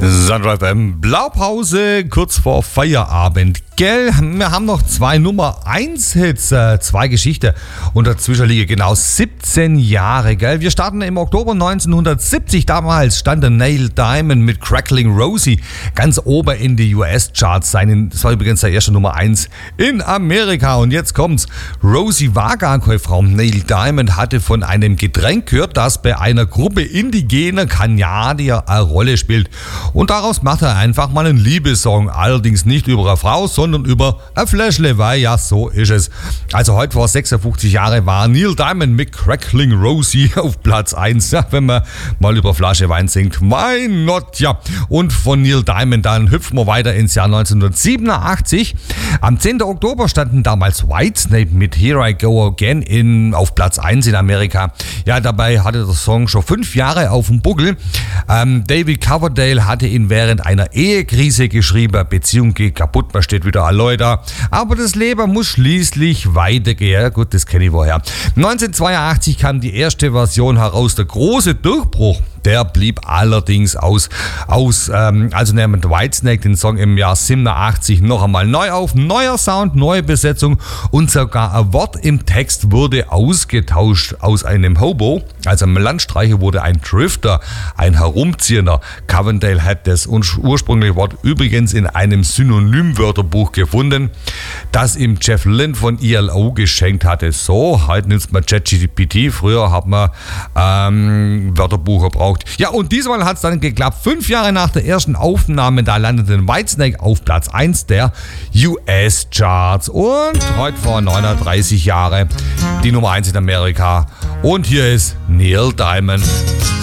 Sandra FM, Blaupause, kurz vor Feierabend. Gell, wir haben noch zwei Nummer 1 Hits, zwei Geschichten und dazwischen liegen genau 17 Jahre, gell. Wir starten im Oktober 1970, damals stand der Neil Diamond mit Crackling Rosie ganz oben in die US-Charts. Das war übrigens der erste Nummer 1 in Amerika und jetzt kommt's. Rosie war gar keine Frau. Neil Diamond hatte von einem Getränk gehört, das bei einer Gruppe indigener Kanadier eine Rolle spielt und daraus macht er einfach mal einen Liebessong, allerdings nicht über eine Frau, sondern über ein Fläschle, weil ja, so ist es. Also heute vor 56 Jahren war Neil Diamond mit Crackling Rosie auf Platz 1, ja, wenn man mal über Flasche Wein singt. Why not, ja. Und von Neil Diamond dann hüpfen wir weiter ins Jahr 1987. Am 10. Oktober standen damals Whitesnake mit Here I Go Again auf Platz 1 in Amerika. Ja, dabei hatte der Song schon 5 Jahre auf dem Buckel. David Coverdale hatte ihn während einer Ehekrise geschrieben, Beziehung geht kaputt, man steht wieder allein da. Aber das Leben muss schließlich weitergehen. Ja, gut, das kenne ich woher. 1982 kam die erste Version heraus, der große Durchbruch. Der blieb allerdings aus. Also nehmen Whitesnake den Song im Jahr 87 noch einmal neu auf. Neuer Sound, neue Besetzung und sogar ein Wort im Text wurde ausgetauscht. Aus einem Hobo, also einem Landstreicher, wurde ein Drifter, ein Herumziehender. Coverdale hat das ursprüngliche Wort übrigens in einem Synonymwörterbuch gefunden, das ihm Jeff Lynne von ELO geschenkt hatte. So, heute nutzt man ChatGPT. Früher hat man Wörterbuch gebraucht. Ja, und diesmal hat es dann geklappt. 5 Jahre nach der ersten Aufnahme, da landete Whitesnake auf Platz 1 der US-Charts. Und heute vor 39 Jahren die Nummer 1 in Amerika. Und hier ist Neil Diamond.